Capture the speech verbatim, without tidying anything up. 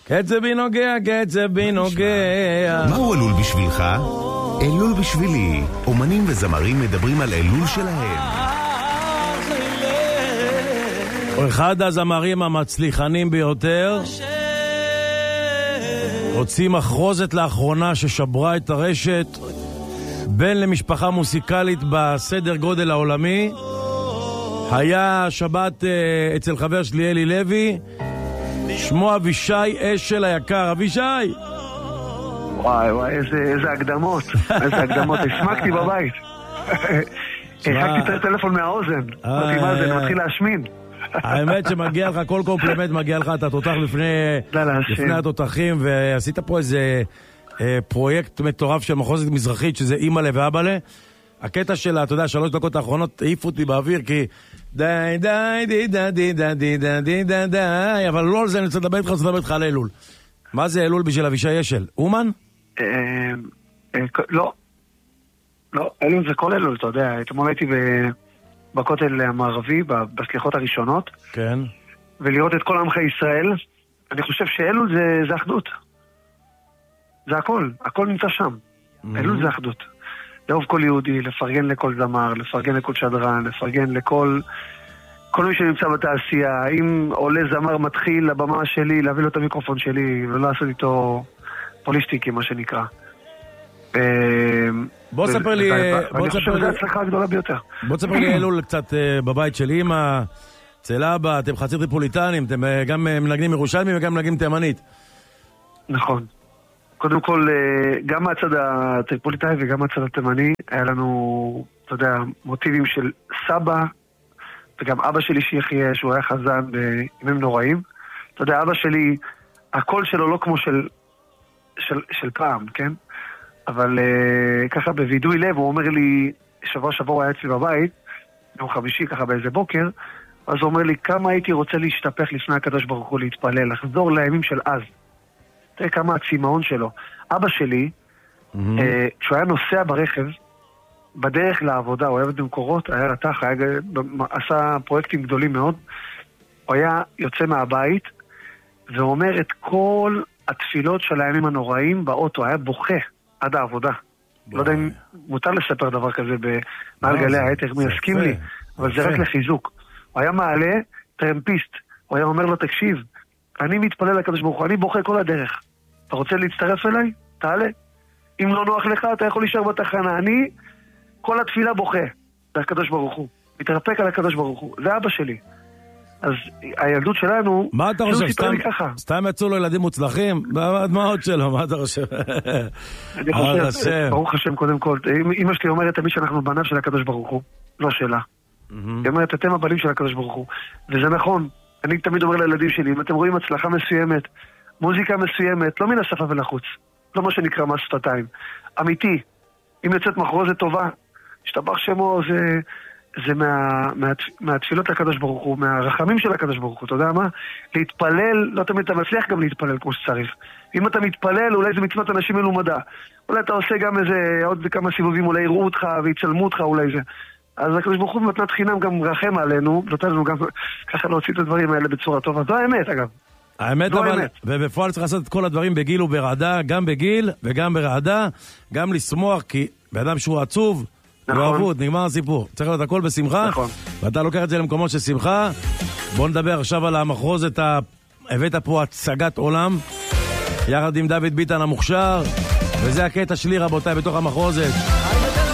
קצבי נוגע, קצבי נוגע. מהו אלול בשבילך? אלול בשבילי. אומנים וזמרים מדברים על אלול שלהם. הוא אחד הזמרים המצליחנים ביותר. הוציא מחרוזת לאחרונה ששברה את הרשת, בן למשפחה מוסיקלית בסדר גודל העולמי. היה שבת uh, אצל חבר שלי אלי לוי, שמו אבישי אשל היקר. אבישי, וואי וואי, איזה, איזה הקדמות, איזה הקדמות, הסמקתי בבית. החקתי את הטלפון מהאוזן, אמרתי מה זה, אני מתחיל להשמין. האמת שמגיע לך כל קומפלימנט, מגיע לך, אתה תותח לפני התותחים, ועשית פה איזה פרויקט מטורף של מחוזת מזרחית, שזה אימא'לה ואבא'לה. הקטע שלה, אתה יודע, שלוש דקות האחרונות העיפו אותי באוויר, כי די די די די די די די די די די, אבל לא על זה אני רוצה לדבר איתך, אני רוצה לדבר איתך על אלול. מה זה אלול בשביל אבישי אשל? אומן? לא. לא, אלול זה כל אלול, אתה יודע. אתמול הייתי בכותל המערבי, בסליחות הראשונות. כן. ולראות את כל עמך ישראל. אני חושב שאלול זה אחדות. זה הכל. הכל נמצא שם. אלול זה אחדות. לאהוב כל יהודי, לפרגן לכל זמר, לפרגן לכל שדרן, לפרגן לכל כל מי שנמצא בתעשייה. אם עולה זמר מתחיל לבמה שלי, להביא לו את המיקרופון שלי, ולא לעשות איתו פוליסטיקי, מה שנקרא. בוא תספר לי... אני חושב שזו הצלחה הגדולה ביותר. בוא תספר לי אלול קצת בבית של אמא, אצל אבא, אתם חצי טריפוליטנים, אתם גם מנגנים ירושלמים וגם מנגנים תימנית. נכון. קודם כל, גם מהצד הטריפוליטאי וגם מהצד התימני, היה לנו, אתה יודע, מוטיבים של סבא, וגם אבא שלי שיחיה, שהוא היה חזן בימים נוראים. אתה יודע, אבא שלי, הקול שלו לא כמו של, של, של פעם, כן? אבל ככה בוידוי לב, הוא אומר לי, שבוע שבוע היה אצלי בבית, יום חמישי, ככה באיזה בוקר, אז הוא אומר לי, כמה הייתי רוצה להשתפך לפני הקדוש ברוך הוא להתפלל, לחזור לימים של אז. תראה כמה הצימאון שלו. אבא שלי, mm-hmm. אה, כשהוא היה נוסע ברכב, בדרך לעבודה, הוא היה במקורות, היה רתח, היה, עשה פרויקטים גדולים מאוד, הוא היה יוצא מהבית, והוא אומר את כל התפילות של הימים הנוראים באוטו, היה בוכה עד העבודה. לא יודע אם מותר לספר דבר כזה במעל גלי היתר, מי יסכים לי, אבל זה רק לחיזוק. הוא היה מעלה טרמפיסט, הוא היה אומר לו, תקשיב, אני מתפלל לקדוש ברוך הוא, אני בוכה כל הדרך. אתה רוצה להצטרף אליי? תעלה. אם לא נוח לך, אתה יכול להישאר בתחנה. אני, כל התפילה בוכה. זה הקדוש ברוך הוא. מתרפק על הקדוש ברוך הוא. זה אבא שלי. אז הילדות שלנו... מה אתה חושב? סתם, סתם יצאו לו ילדים מוצלחים? הדמעות שלו, מה אתה חושב? אני חושב, ברוך השם קודם כל. אמא שלי אומרת תמיד שאנחנו בניו של הקדוש ברוך הוא. לא שלה. היא אומרת, אתם הבנים של הקדוש ברוך הוא. וזה נכון. אני תמיד אומר לילדים שלי, אם אתם רואים הצלחה מסוימת, מוזיקה מסוימת, לא מן השפה ולחוץ, לא מה שנקרא מס שפתיים, אמיתי, אם יוצאת מחרוזת טובה, השתבח שמו, זה, זה מה, מה, מהתפילות לקדוש ברוך הוא, מהרחמים של הקדוש ברוך הוא, אתה יודע מה? להתפלל, לא תמיד אתה מצליח גם להתפלל כמו שצריך. אם אתה מתפלל, אולי זה מצוות אנשים מלומדה, אולי אתה עושה גם איזה, עוד כמה סיבובים, אולי יראו אותך ויצלמו אותך, אולי זה. אז הקדוש ברוך הוא במתנת חינם גם רחם עלינו, נותן לנו גם ככה להוציא את הדברים האלה בצורה טובה. זו האמת, אגב. האמת, אבל, ובפועל צריך לעשות את כל הדברים בגיל וברעדה, גם בגיל וגם ברעדה, גם לשמוח, כי באדם שהוא עצוב, הוא עבוד, נגמר הסיפור. צריך להיות הכל בשמחה, ואתה לוקח את זה למקומות של שמחה. בוא נדבר עכשיו על המחרוזת, הבאת פה הצגת עולם, יחד עם דוד ביטן המוכשר, וזה הקטע שלי, רבותיי, בתוך המחרוזת.